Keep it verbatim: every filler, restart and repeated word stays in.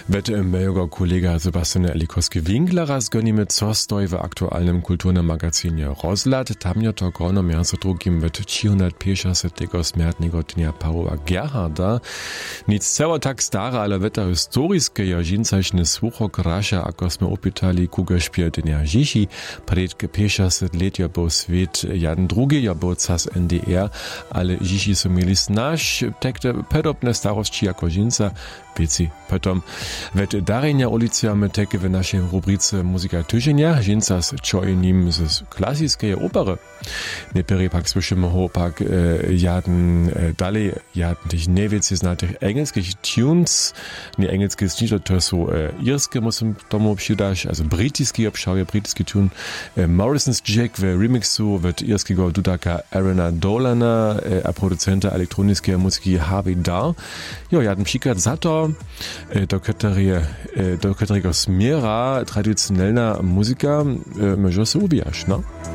Wette mojego kolega Sebastiana Elikowski-Winklera zgonimy, co stoi w aktualnym kulturnym magazynie Rozlad. Tam je to grono między drugim w trzysta śmiertnego dnia Pawła Gerharda. Nic ceło tak stara, ale weta historiskie je żincaśny słuchok rasza, ako sme opytali, kuga śpiew dnia Žiši. Przed pięćdziesiąt lat je był świat jeden drugi, je był cas N D R, ale Žiši są mieli snaž, tekte podobne starości jako żinca, wieci potom. Wet darenia ulicami teke w naszej rubryce Muzyka tygodnia, żinca z czojnim z klasickiej opery. Najpierw pak słyszymy ho pak e, jaden e, dalej, jaden tych najwięcej znatych engelskich tunes, nie engelskie zniżo, to są e, irskie, musím tomu przydać, also brytyjski obszawie, brytyjski tune. E, Morrison's Jack w remixu wet irskiego dudaka Arona Dolana, e, a producenta elektronicznej muzyki Harvey Dahl. Jo, jaden przykład za to, e, do którego, e, do którego smiera tradycjonalna muzyka, e, może się ubijasz, no?